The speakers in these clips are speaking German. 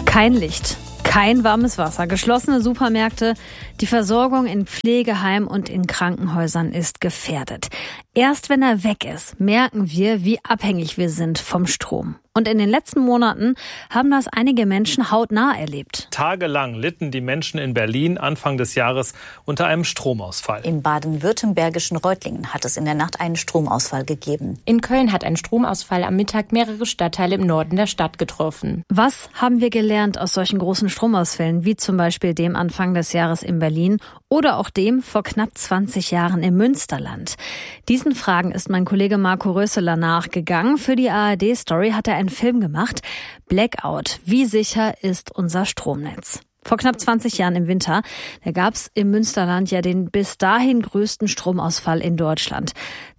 Kein Licht, kein warmes Wasser, geschlossene Supermärkte, die Versorgung in Pflegeheimen und in Krankenhäusern ist gefährdet. Erst wenn er weg ist, merken wir, wie abhängig wir sind vom Strom. Und in den letzten Monaten haben das einige Menschen hautnah erlebt. Tagelang litten die Menschen in Berlin Anfang des Jahres unter einem Stromausfall. Im baden-württembergischen Reutlingen hat es in der Nacht einen Stromausfall gegeben. In Köln hat ein Stromausfall am Mittag mehrere Stadtteile im Norden der Stadt getroffen. Was haben wir gelernt aus solchen großen Stromausfällen, wie zum Beispiel dem Anfang des Jahres in Berlin oder auch dem vor knapp 20 Jahren im Münsterland? Diesen Fragen ist mein Kollege Marco Rösseler nachgegangen. Für die ARD-Story hat er einen Film gemacht. Blackout. Wie sicher ist unser Stromnetz? Vor knapp 20 Jahren im Winter, da gab es im Münsterland ja den bis dahin größten Stromausfall in Deutschland.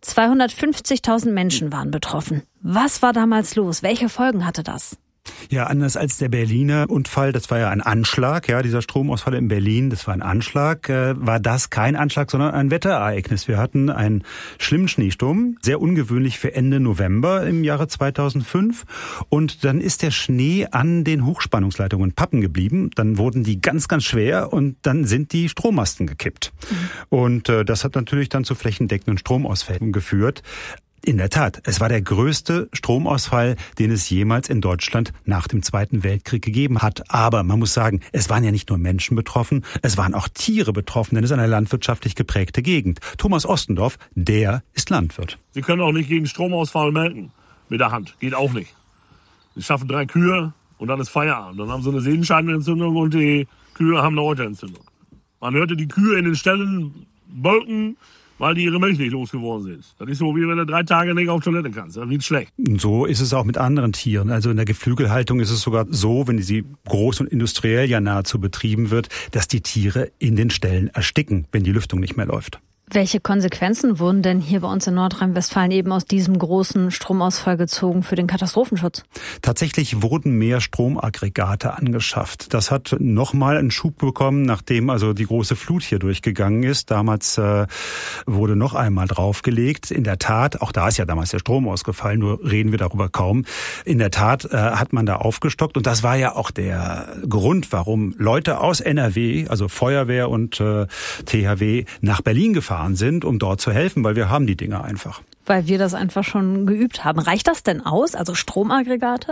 250.000 Menschen waren betroffen. Was war damals los? Welche Folgen hatte das? Ja, anders als der Berliner Unfall, das war ja ein Anschlag, ja, dieser Stromausfall in Berlin, das war ein Anschlag, war das kein Anschlag, sondern ein Wetterereignis. Wir hatten einen schlimmen Schneesturm, sehr ungewöhnlich für Ende November im Jahre 2005 und dann ist der Schnee an den Hochspannungsleitungen pappen geblieben, dann wurden die ganz, ganz schwer und dann sind die Strommasten gekippt. Und das hat natürlich dann zu flächendeckenden Stromausfällen geführt. In der Tat, es war der größte Stromausfall, den es jemals in Deutschland nach dem Zweiten Weltkrieg gegeben hat. Aber man muss sagen, es waren ja nicht nur Menschen betroffen, es waren auch Tiere betroffen, denn es ist eine landwirtschaftlich geprägte Gegend. Thomas Ostendorf, der ist Landwirt. Sie können auch nicht gegen Stromausfall melken mit der Hand, geht auch nicht. Sie schaffen 3 Kühe und dann ist Feierabend. Dann haben sie eine Sehenscheidenentzündung und die Kühe haben eine Euterentzündung. Man hörte die Kühe in den Ställen bolken, weil die ihre Milch nicht losgeworden sind. Das ist so, wie wenn du 3 Tage nicht auf Toilette kannst. Das wird schlecht. Und so ist es auch mit anderen Tieren. Also in der Geflügelhaltung ist es sogar so, wenn sie groß und industriell ja nahezu betrieben wird, dass die Tiere in den Ställen ersticken, wenn die Lüftung nicht mehr läuft. Welche Konsequenzen wurden denn hier bei uns in Nordrhein-Westfalen eben aus diesem großen Stromausfall gezogen für den Katastrophenschutz? Tatsächlich wurden mehr Stromaggregate angeschafft. Das hat nochmal einen Schub bekommen, nachdem also die große Flut hier durchgegangen ist. Damals wurde noch einmal draufgelegt. In der Tat, auch da ist ja damals der Strom ausgefallen, nur reden wir darüber kaum. In der Tat hat man da aufgestockt und das war ja auch der Grund, warum Leute aus NRW, also Feuerwehr und THW, nach Berlin gefahren sind, um dort zu helfen, weil wir haben die Dinger einfach. Weil wir das einfach schon geübt haben. Reicht das denn aus, also Stromaggregate?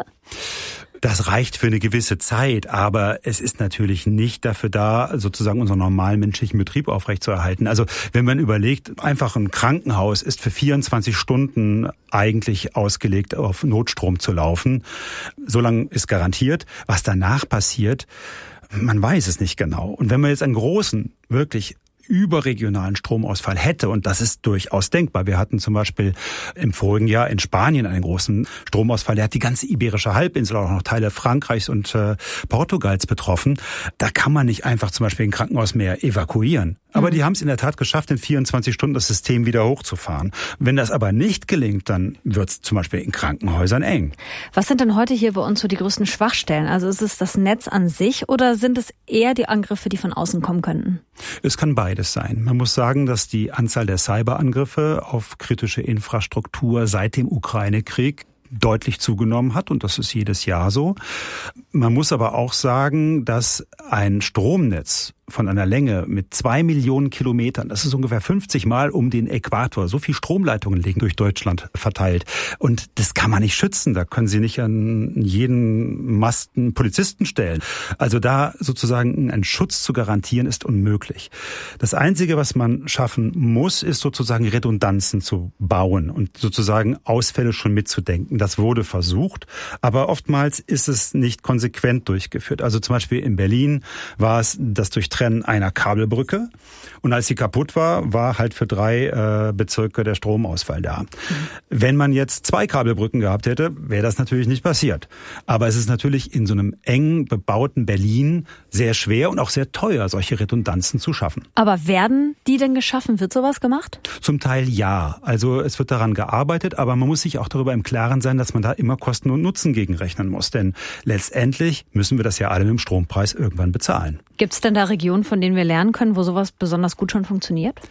Das reicht für eine gewisse Zeit, aber es ist natürlich nicht dafür da, sozusagen unseren normalen menschlichen Betrieb aufrechtzuerhalten. Also wenn man überlegt, einfach ein Krankenhaus ist für 24 Stunden eigentlich ausgelegt, auf Notstrom zu laufen. So lange ist garantiert. Was danach passiert, man weiß es nicht genau. Und wenn man jetzt einen großen, wirklich überregionalen Stromausfall hätte, und das ist durchaus denkbar. Wir hatten zum Beispiel im vorigen Jahr in Spanien einen großen Stromausfall, der hat die ganze Iberische Halbinsel, auch noch Teile Frankreichs und Portugals betroffen. Da kann man nicht einfach zum Beispiel ein Krankenhaus mehr evakuieren. Aber die haben es in der Tat geschafft, in 24 Stunden das System wieder hochzufahren. Wenn das aber nicht gelingt, dann wird es zum Beispiel in Krankenhäusern eng. Was sind denn heute hier bei uns so die größten Schwachstellen? Also ist es das Netz an sich oder sind es eher die Angriffe, die von außen kommen könnten? Es kann beides sein. Man muss sagen, dass die Anzahl der Cyberangriffe auf kritische Infrastruktur seit dem Ukraine-Krieg deutlich zugenommen hat und das ist jedes Jahr so. Man muss aber auch sagen, dass ein Stromnetz von einer Länge mit 2 Millionen Kilometern, das ist ungefähr 50 Mal um den Äquator, so viel Stromleitungen liegen durch Deutschland verteilt. Und das kann man nicht schützen, da können Sie nicht an jeden Masten Polizisten stellen. Also da sozusagen einen Schutz zu garantieren, ist unmöglich. Das Einzige, was man schaffen muss, ist sozusagen Redundanzen zu bauen und sozusagen Ausfälle schon mitzudenken. Das wurde versucht, aber oftmals ist es nicht konsequent durchgeführt. Also zum Beispiel in Berlin war es das Durchtrennen einer Kabelbrücke und als sie kaputt war, war halt für 3 Bezirke der Stromausfall da. Wenn man jetzt 2 Kabelbrücken gehabt hätte, wäre das natürlich nicht passiert. Aber es ist natürlich in so einem eng bebauten Berlin sehr schwer und auch sehr teuer, solche Redundanzen zu schaffen. Aber werden die denn geschaffen? Wird sowas gemacht? Zum Teil ja. Also es wird daran gearbeitet, aber man muss sich auch darüber im Klaren sein, dass man da immer Kosten und Nutzen gegenrechnen muss. Denn letztendlich müssen wir das ja alle mit dem Strompreis irgendwann bezahlen. Gibt es denn da Regionen, von denen wir lernen können, wo sowas besonders gut schon funktioniert?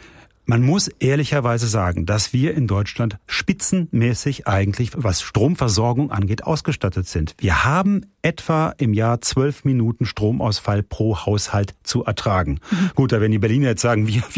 Man muss ehrlicherweise sagen, dass wir in Deutschland spitzenmäßig eigentlich, was Stromversorgung angeht, ausgestattet sind. Wir haben etwa im Jahr 12 Minuten Stromausfall pro Haushalt zu ertragen. Gut, da werden die Berliner jetzt sagen, wie